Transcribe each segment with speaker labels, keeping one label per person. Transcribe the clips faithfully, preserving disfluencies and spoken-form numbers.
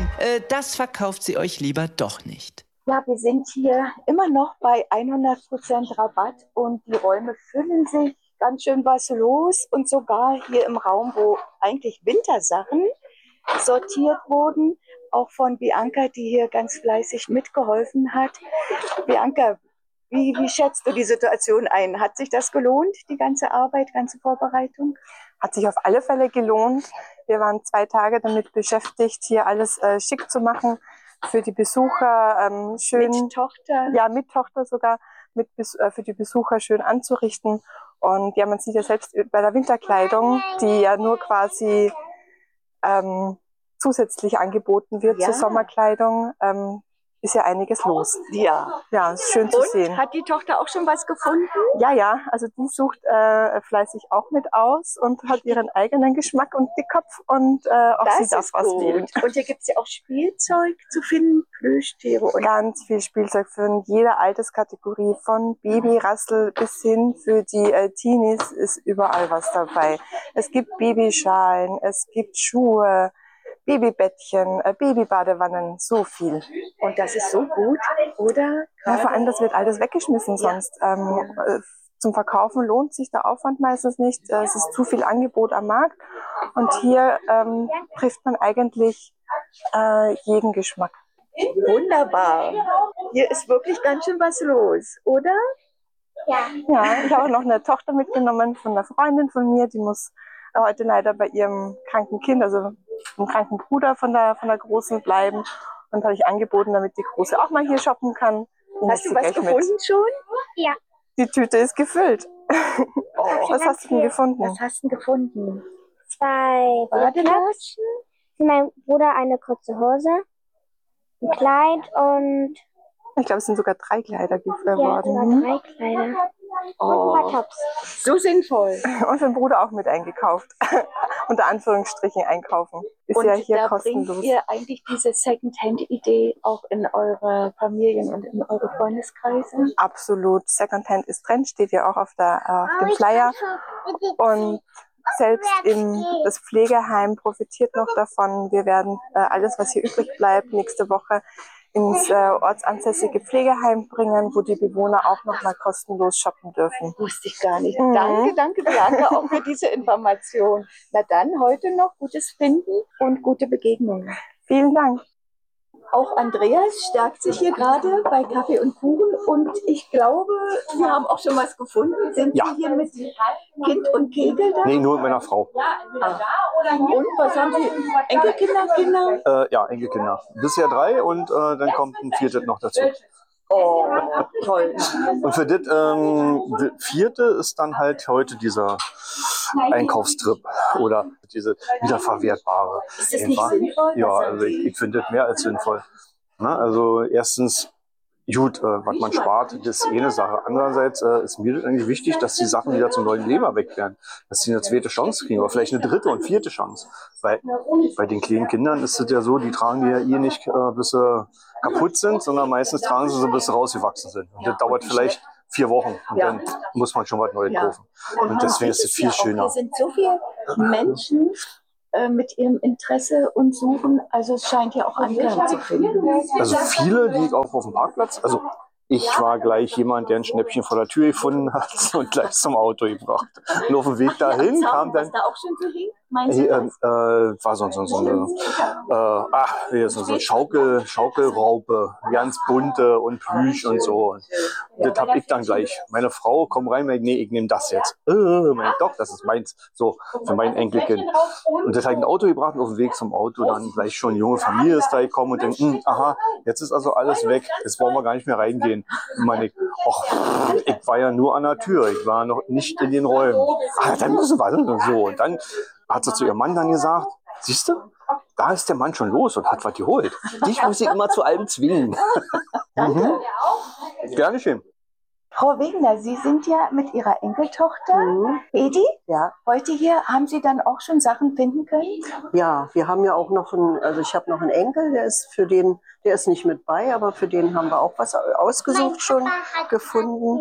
Speaker 1: nein, äh, das verkauft sie euch lieber doch nicht.
Speaker 2: Ja, wir sind hier immer noch bei hundert Prozent Rabatt und die Räume füllen sich, ganz schön was los und sogar hier im Raum, wo eigentlich Wintersachen sortiert wurden, auch von Bianca, die hier ganz fleißig mitgeholfen hat. Bianca, wie, wie schätzt du die Situation ein? Hat sich das gelohnt, die ganze Arbeit, ganze Vorbereitung?
Speaker 3: Hat sich auf alle Fälle gelohnt. Wir waren zwei Tage damit beschäftigt, hier alles äh, schick zu machen für die Besucher. Ähm, schön,
Speaker 2: mit Tochter?
Speaker 3: Ja, mit Tochter sogar, mit, äh, für die Besucher schön anzurichten. Und ja, man sieht ja selbst bei der Winterkleidung, die ja nur quasi ähm, zusätzlich angeboten wird
Speaker 2: Ja.
Speaker 3: zur Sommerkleidung, ähm, ist ja einiges los.
Speaker 2: Ja.
Speaker 3: Ja, ist schön zu
Speaker 2: Und
Speaker 3: sehen.
Speaker 2: hat die Tochter auch schon was gefunden?
Speaker 3: Ja, ja, also die sucht äh, fleißig auch mit aus und hat ihren eigenen Geschmack und Dickkopf und äh, ob
Speaker 2: das
Speaker 3: sie darf was
Speaker 2: gut.
Speaker 3: wählen.
Speaker 2: Und hier gibt es ja auch Spielzeug zu finden, Plüschtiere und
Speaker 3: ganz viel Spielzeug für jede Alterskategorie, von Babyrassel bis hin für die äh, Teenies ist überall was dabei. Es gibt Babyschalen, es gibt Schuhe, Babybettchen, äh, Babybadewannen, so viel.
Speaker 2: Und das ist so gut, oder?
Speaker 3: Ja, vor allem, das wird alles weggeschmissen sonst. Ja. Ähm, ja. Zum Verkaufen lohnt sich der Aufwand meistens nicht. Es ist zu viel Angebot am Markt. Und hier ähm, trifft man eigentlich äh, jeden Geschmack.
Speaker 2: Wunderbar. Hier ist wirklich ganz schön was los, oder?
Speaker 3: Ja. Ja, ich habe auch noch eine Tochter mitgenommen von einer Freundin von mir. Die muss heute leider bei ihrem kranken Kind, also einem kranken Bruder von der, von der Großen bleiben. Und habe ich angeboten, damit die Große auch mal hier shoppen kann. Die
Speaker 2: hast du was gefunden mit. schon?
Speaker 4: Ja.
Speaker 3: Die Tüte ist gefüllt. Oh, was hast du denn gefunden?
Speaker 2: Was hast du denn gefunden?
Speaker 4: Zwei Badelatschen. Für meinen Bruder eine kurze Hose, ein Kleid und...
Speaker 3: Ich glaube, es sind sogar drei Kleider geworden.
Speaker 4: Ja, sogar drei Kleider.
Speaker 2: Oh.
Speaker 4: Und ein paar Tops.
Speaker 2: So sinnvoll.
Speaker 3: Und für den Bruder auch mit eingekauft. Unter Anführungsstrichen einkaufen. Ist
Speaker 2: und
Speaker 3: ja hier
Speaker 2: da
Speaker 3: kostenlos.
Speaker 2: Bringt ihr eigentlich diese Secondhand-Idee auch in eure Familien und in eure Freundeskreise?
Speaker 3: Absolut. Secondhand ist Trend, steht ja auch auf, der, äh, auf dem Flyer. Und selbst im, das Pflegeheim profitiert noch davon. Wir werden äh, alles, was hier übrig bleibt, nächste Woche ins äh, ortsansässige Pflegeheim bringen, wo die Bewohner auch noch mal kostenlos shoppen dürfen.
Speaker 2: Wusste ich gar nicht. Mhm. Danke, danke Bianca auch für diese Information. Na dann, heute noch gutes Finden und gute Begegnungen.
Speaker 3: Vielen Dank.
Speaker 2: Auch Andreas stärkt sich hier gerade bei Kaffee und Kuchen und ich glaube, wir haben auch schon was gefunden. Sind
Speaker 5: ja.
Speaker 2: wir hier mit Kind und Kegel da?
Speaker 5: Nee, nur mit meiner Frau.
Speaker 2: Ah. Und was haben Sie? Enkelkinder, Kinder?
Speaker 5: Äh, ja, Enkelkinder. Bisher drei und äh, dann kommt ein viertes noch dazu.
Speaker 2: Oh, toll.
Speaker 5: Und für das ähm, vierte ist dann halt heute dieser Einkaufstrip oder diese wiederverwertbare.
Speaker 2: Ist das nicht sinnvoll?
Speaker 5: Ja, also ich, ich finde das mehr als sinnvoll. Na, also erstens, gut, äh, was man spart, das ist eh eine Sache. Andererseits äh, ist mir das eigentlich wichtig, dass die Sachen wieder zum neuen Leben erweckt werden. Dass sie eine zweite Chance kriegen oder vielleicht eine dritte und vierte Chance. Weil bei den kleinen Kindern ist es ja so, die tragen die ja eh nicht, äh, bis sie kaputt sind, sondern meistens tragen sie sie, bis sie rausgewachsen sind. Und das dauert vielleicht vier Wochen und
Speaker 2: ja.
Speaker 5: dann muss man schon was Neues
Speaker 2: ja.
Speaker 5: kaufen. Und, und deswegen ist es viel
Speaker 2: ja
Speaker 5: schöner.
Speaker 2: Hier sind so viele Menschen äh, mit ihrem Interesse und Suchen, also es scheint ja auch Anklang zu finden.
Speaker 5: Also viele, die auch auf dem Parkplatz, also ich war gleich jemand, der ein Schnäppchen vor der Tür gefunden hat und gleich zum Auto gebracht. Und auf dem Weg
Speaker 2: Ach,
Speaker 5: dahin
Speaker 2: ja,
Speaker 5: kam dann...
Speaker 2: Was da auch schon so hing? Meinst
Speaker 5: Äh,
Speaker 2: du
Speaker 5: äh, war so, so, so eine äh, ach, so, so Schaukel, Schaukelraupe, ganz bunte und Plüsch und so. Und das hab ich dann gleich. Meine Frau, komm rein, nee, ich nehme das jetzt. Äh, mein, doch, das ist meins, so, für mein Enkelkind. Und das hat ein Auto gebracht und auf dem Weg zum Auto dann gleich schon eine junge Familie ist da gekommen und denkt, hm, aha, jetzt ist also alles weg, jetzt wollen wir gar nicht mehr reingehen. Und meine ich, ach, ich war ja nur an der Tür, ich war noch nicht in den Räumen. Ah, dann müssen wir so. Und dann hat sie zu ihrem Mann dann gesagt, siehst du, da ist der Mann schon los und hat was geholt. Dich muss ich immer zu allem zwingen. Mhm. Gerne schön.
Speaker 2: Frau Wegener, Sie sind ja mit Ihrer Enkeltochter, mhm. Edi,
Speaker 6: ja.
Speaker 2: heute hier. Haben Sie dann auch schon Sachen finden können?
Speaker 6: Ja, wir haben ja auch noch einen, also ich habe noch einen Enkel, der ist für den, der ist nicht mit bei, aber für den haben wir auch was ausgesucht schon gefunden.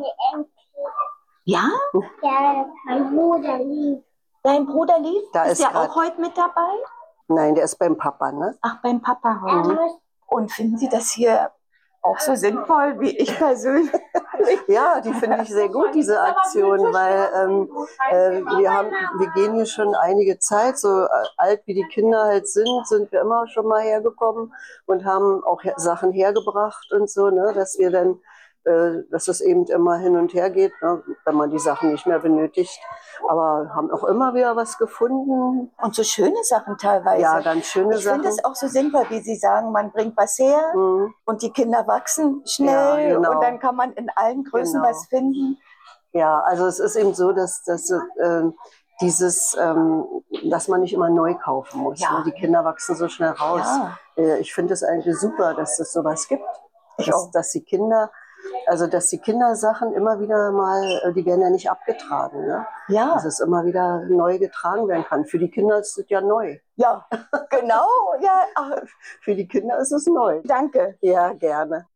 Speaker 2: Ja?
Speaker 4: Ja, mein Bruder lief.
Speaker 2: Dein Bruder lief?
Speaker 6: Da
Speaker 2: ist
Speaker 6: ist
Speaker 2: der
Speaker 6: grad,
Speaker 2: auch heute mit dabei?
Speaker 6: Nein, der ist beim Papa, ne?
Speaker 2: Ach, beim Papa heute. Und finden Sie das hier auch so sinnvoll wie ich persönlich?
Speaker 6: Ja, die finde ich sehr gut, diese Aktion, weil ähm, äh, wir, haben, wir gehen hier schon einige Zeit, so alt wie die Kinder halt sind, sind wir immer schon mal hergekommen und haben auch her Sachen hergebracht und so, ne, dass wir dann, äh, dass es eben immer hin und her geht, ne, wenn man die Sachen nicht mehr benötigt. Aber haben auch immer wieder was gefunden.
Speaker 2: Und so schöne Sachen teilweise.
Speaker 6: Ja, ganz schöne
Speaker 2: ich
Speaker 6: Sachen.
Speaker 2: Ich finde es auch so sinnvoll, wie Sie sagen, man bringt was her
Speaker 6: mhm.
Speaker 2: und die Kinder wachsen schnell
Speaker 6: ja, genau.
Speaker 2: und dann kann man in allen Größen
Speaker 6: genau.
Speaker 2: was finden.
Speaker 6: Ja, also es ist eben so, dass, dass äh, dieses, ähm, dass man nicht immer neu kaufen muss.
Speaker 2: Ja.
Speaker 6: Ne? Die Kinder wachsen so schnell raus.
Speaker 2: Ja.
Speaker 6: Äh, ich finde es eigentlich super, dass es sowas gibt.
Speaker 2: Ich
Speaker 6: dass,
Speaker 2: auch.
Speaker 6: dass die Kinder, also dass die Kindersachen immer wieder mal, die werden ja nicht abgetragen, ne?
Speaker 2: Ja.
Speaker 6: Dass es immer wieder neu getragen werden kann. Für die Kinder ist es ja neu.
Speaker 2: Ja, genau. Ja, ach,
Speaker 6: für die Kinder ist es neu.
Speaker 2: Danke.
Speaker 6: Ja, gerne.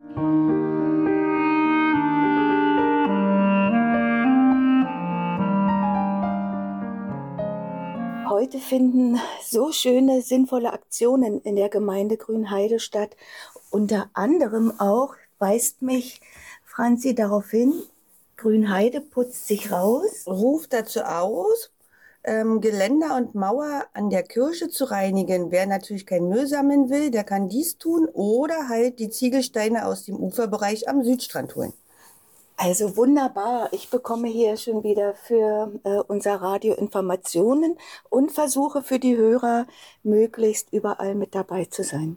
Speaker 2: Heute finden so schöne, sinnvolle Aktionen in der Gemeinde Grünheide statt. Unter anderem auch weist mich Franzi darauf hin, Grünheide putzt sich raus.
Speaker 7: Ruft dazu aus, ähm, Geländer und Mauer an der Kirche zu reinigen. Wer natürlich kein Müll sammeln will, der kann dies tun oder halt die Ziegelsteine aus dem Uferbereich am Südstrand holen.
Speaker 2: Also wunderbar. Ich bekomme hier schon wieder für äh, unser Radio Informationen und versuche für die Hörer möglichst überall mit dabei zu sein.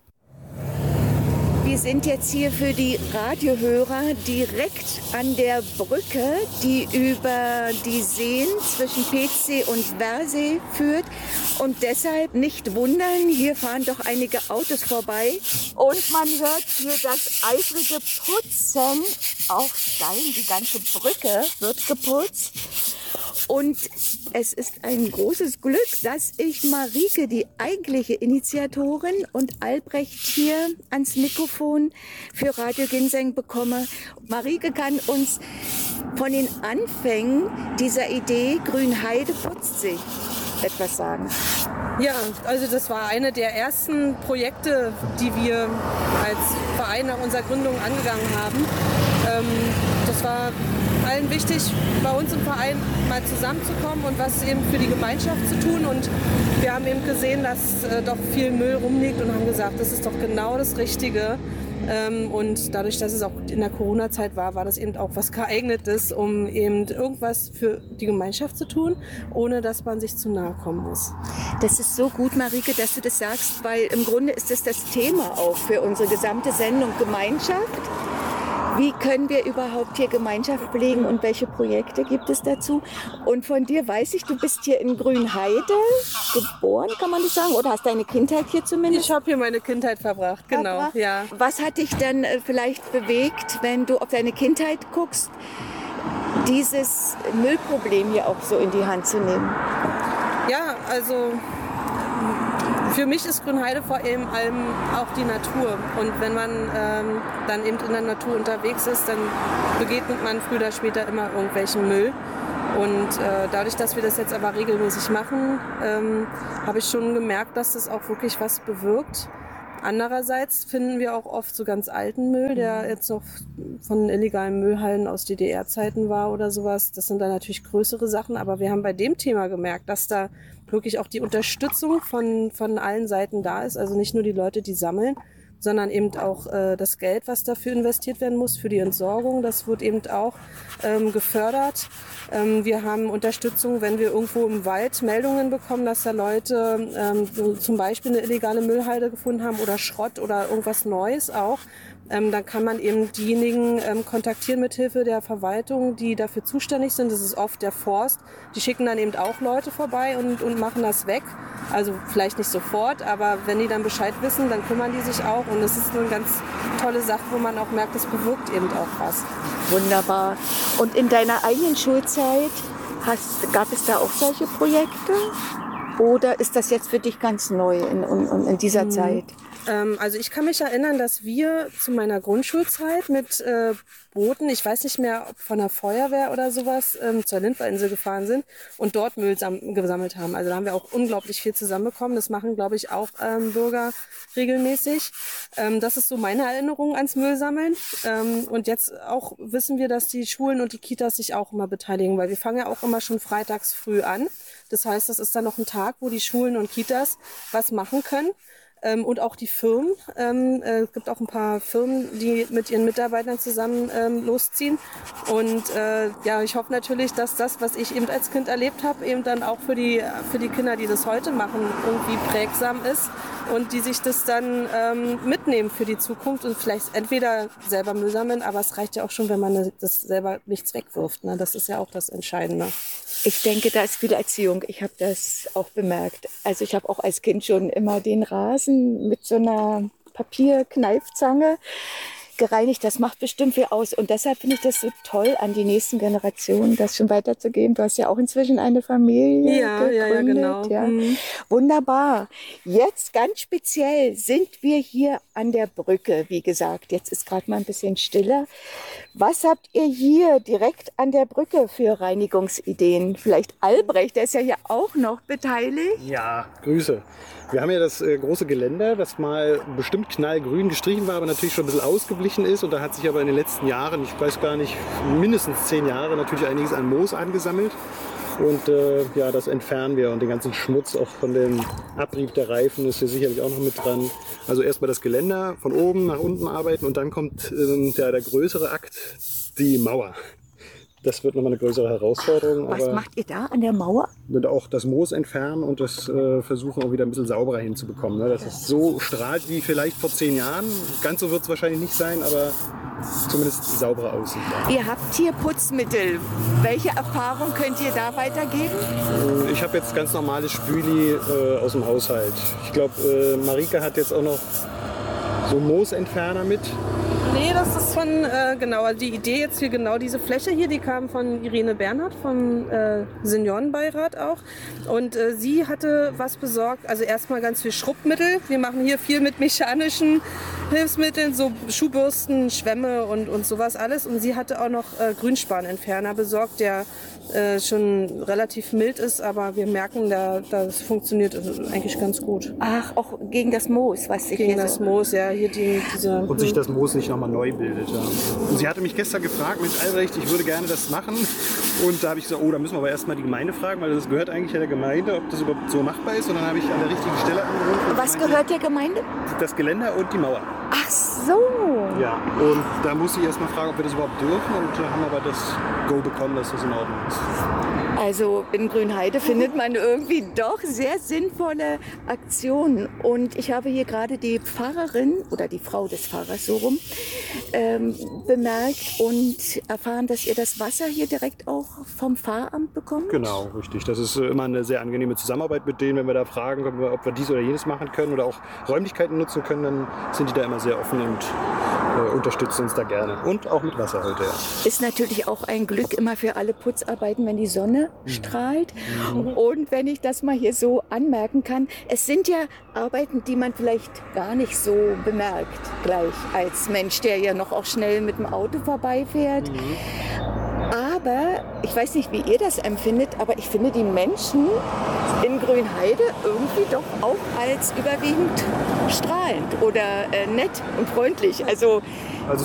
Speaker 2: Wir sind jetzt hier für die Radiohörer direkt an der Brücke, die über die Seen zwischen Peetsee und Werrsee führt. Und deshalb nicht wundern, hier fahren doch einige Autos vorbei. Und man hört hier das eifrige Putzen auf Stein. Die ganze Brücke wird geputzt. Und es ist ein großes Glück, dass ich Marike, die eigentliche Initiatorin, und Albrecht hier ans Mikrofon für Radio Ginseng bekomme. Marike kann uns von den Anfängen dieser Idee Grünheide putzt sich etwas sagen.
Speaker 8: Ja, also das war eine der ersten Projekte, die wir als Verein nach unserer Gründung angegangen haben. Ähm, das war allen wichtig, bei uns im Verein mal zusammenzukommen und was eben für die Gemeinschaft zu tun. Und wir haben eben gesehen, dass äh, doch viel Müll rumliegt und haben gesagt, das ist doch genau das Richtige. Ähm, und dadurch, dass es auch in der Corona-Zeit war, war das eben auch was Geeignetes, um eben irgendwas für die Gemeinschaft zu tun, ohne dass man sich zu nahe kommen muss.
Speaker 2: Das ist so gut, Marike, dass du das sagst, weil im Grunde ist das das Thema auch für unsere gesamte Sendung Gemeinschaft. Wie können wir überhaupt hier Gemeinschaft pflegen und welche Projekte gibt es dazu? Und von dir weiß ich, du bist hier in Grünheide geboren, kann man das sagen? Oder hast deine Kindheit hier zumindest?
Speaker 8: Ich habe hier meine Kindheit verbracht, genau.
Speaker 2: Verbracht?
Speaker 8: Ja.
Speaker 2: Was hat dich dann vielleicht bewegt, wenn du auf deine Kindheit guckst, dieses Müllproblem hier auch so in die Hand zu nehmen?
Speaker 8: Ja, also für mich ist Grünheide vor allem auch die Natur. Und wenn man ähm, dann eben in der Natur unterwegs ist, dann begegnet man früher oder später immer irgendwelchen Müll. Und äh, dadurch, dass wir das jetzt aber regelmäßig machen, ähm, habe ich schon gemerkt, dass das auch wirklich was bewirkt. Andererseits finden wir auch oft so ganz alten Müll, der jetzt noch von illegalen Müllhallen aus D D R-Zeiten war oder sowas. Das sind dann natürlich größere Sachen, aber wir haben bei dem Thema gemerkt, dass da wirklich auch die Unterstützung von, von allen Seiten da ist. Also nicht nur die Leute, die sammeln, sondern eben auch äh, das Geld, was dafür investiert werden muss, für die Entsorgung. Das wird eben auch ähm, gefördert. Ähm, wir haben Unterstützung, wenn wir irgendwo im Wald Meldungen bekommen, dass da Leute ähm, so zum Beispiel eine illegale Müllhalde gefunden haben oder Schrott oder irgendwas Neues auch. Ähm, dann kann man eben diejenigen ähm, kontaktieren mit Hilfe der Verwaltung, die dafür zuständig sind. Das ist oft der Forst. Die schicken dann eben auch Leute vorbei und, und machen das weg. Also vielleicht nicht sofort, aber wenn die dann Bescheid wissen, dann kümmern die sich auch. Und das ist eine ganz tolle Sache, wo man auch merkt, das bewirkt eben auch was.
Speaker 2: Wunderbar. Und in deiner eigenen Schulzeit hast, gab es da auch solche Projekte? Oder ist das jetzt für dich ganz neu in, in, in dieser
Speaker 8: Mhm.
Speaker 2: Zeit?
Speaker 8: Ähm, also ich kann mich erinnern, dass wir zu meiner Grundschulzeit mit äh, Booten, ich weiß nicht mehr, ob von der Feuerwehr oder sowas, ähm, zur Lindwallinsel gefahren sind und dort Müll sam- gesammelt haben. Also da haben wir auch unglaublich viel zusammenbekommen. Das machen, glaube ich, auch ähm, Bürger regelmäßig. Ähm, das ist so meine Erinnerung ans Müllsammeln. Ähm, und jetzt auch wissen wir, dass die Schulen und die Kitas sich auch immer beteiligen, weil wir fangen ja auch immer schon freitags früh an. Das heißt, das ist dann noch ein Tag, wo die Schulen und Kitas was machen können. Ähm, und auch die Firmen. Ähm, äh, es gibt auch ein paar Firmen, die mit ihren Mitarbeitern zusammen ähm, losziehen. Und äh, ja, ich hoffe natürlich, dass das, was ich eben als Kind erlebt habe, eben dann auch für die, für die Kinder, die das heute machen, irgendwie prägsam ist und die sich das dann ähm, mitnehmen für die Zukunft und vielleicht entweder selber Müll sammeln, aber es reicht ja auch schon, wenn man das selber nichts wegwirft. Ne? Das ist ja auch das Entscheidende.
Speaker 2: Ich denke, da ist viel Erziehung. Ich habe das auch bemerkt. Also ich habe auch als Kind schon immer den Rasen mit so einer Papierkneifzange gereinigt. Das macht bestimmt viel aus. Und deshalb finde ich das so toll, an die nächsten Generationen das schon weiterzugeben. Du hast ja auch inzwischen eine Familie
Speaker 8: Ja, ja, ja,
Speaker 2: gegründet.
Speaker 8: genau.
Speaker 2: Ja.
Speaker 8: Mhm.
Speaker 2: Wunderbar. Jetzt ganz speziell sind wir hier an der Brücke. Wie gesagt, jetzt ist gerade mal ein bisschen stiller. Was habt ihr hier direkt an der Brücke für Reinigungsideen? Vielleicht Albrecht, der ist ja hier auch noch beteiligt.
Speaker 9: Ja, Grüße. Wir haben ja das äh, große Geländer, das mal bestimmt knallgrün gestrichen war, aber natürlich schon ein bisschen ausgeblichen ist. Und da hat sich aber in den letzten Jahren, ich weiß gar nicht, mindestens zehn Jahre natürlich einiges an Moos angesammelt. Und äh, ja, das entfernen wir und den ganzen Schmutz auch von dem Abrieb der Reifen ist hier sicherlich auch noch mit dran. Also erstmal das Geländer von oben nach unten arbeiten und dann kommt ähm, ja, der größere Akt, die Mauer. Das wird nochmal eine größere Herausforderung.
Speaker 2: Was
Speaker 9: aber
Speaker 2: macht ihr da an der Mauer?
Speaker 9: wird auch das Moos entfernen und das äh, versuchen auch wieder ein bisschen sauberer hinzubekommen. Ne? Dass es so strahlt wie vielleicht vor zehn Jahren. Ganz so wird es wahrscheinlich nicht sein, aber zumindest sauberer aussieht. Ja.
Speaker 2: Ihr habt hier Putzmittel. Welche Erfahrung könnt ihr da weitergeben?
Speaker 9: Ich habe jetzt ganz normales Spüli äh, aus dem Haushalt. Ich glaube, äh, Marike hat jetzt auch noch so einen Moosentferner mit.
Speaker 8: Nee, das ist von, äh, genau, also die Idee jetzt hier, genau diese Fläche hier, die kam von Irene Bernhardt vom äh, Seniorenbeirat auch. Und äh, sie hatte was besorgt, also erstmal ganz viel Schrubbmittel. Wir machen hier viel mit mechanischen Hilfsmitteln, so Schuhbürsten, Schwämme und, und sowas alles. Und sie hatte auch noch äh, Grünspanentferner besorgt, der äh, schon relativ mild ist, aber wir merken, da, das funktioniert eigentlich ganz gut.
Speaker 2: Ach, auch gegen das Moos, was sich
Speaker 8: Gegen
Speaker 2: hier
Speaker 8: das
Speaker 2: so...
Speaker 8: Moos, ja, hier die, diese...
Speaker 9: Und sich das Moos nicht nochmal neu bildet. Ja. Und sie hatte mich gestern gefragt, Mensch Albrecht, ich würde gerne das machen. Und da habe ich gesagt, oh, da müssen wir aber erstmal die Gemeinde fragen, weil das gehört eigentlich der Gemeinde, ob das überhaupt so machbar ist. Und dann habe ich an der richtigen Stelle angerufen.
Speaker 2: Was gehört der Gemeinde?
Speaker 9: Das Geländer und die Mauer.
Speaker 2: Ach so.
Speaker 9: Ja, und da musste ich erstmal fragen, ob wir das überhaupt dürfen. Und äh, haben aber das Go bekommen, dass das in Ordnung ist.
Speaker 2: Also in Grünheide findet man irgendwie doch sehr sinnvolle Aktionen. Und ich habe hier gerade die Pfarrerin oder die Frau des Pfarrers so rum ähm, bemerkt und erfahren, dass ihr das Wasser hier direkt auch vom Pfarramt bekommt.
Speaker 9: Genau, richtig. Das ist äh, immer eine sehr angenehme Zusammenarbeit mit denen. Wenn wir da fragen, ob wir, ob wir dies oder jenes machen können oder auch Räumlichkeiten nutzen können, dann sind die da immer sehr offen und äh, unterstützen uns da gerne. Und auch mit Wasser heute, ja.
Speaker 2: Ist natürlich auch ein Glück immer für alle Putzarbeiten, wenn die Sonne strahlt. Und wenn ich das mal hier so anmerken kann, es sind ja Arbeiten, die man vielleicht gar nicht so bemerkt gleich als Mensch, der ja noch auch schnell mit dem Auto vorbeifährt. Aber ich weiß nicht, wie ihr das empfindet, aber ich finde die Menschen in Grünheide irgendwie doch auch als überwiegend strahlend oder äh, nett und freundlich. Also
Speaker 9: Also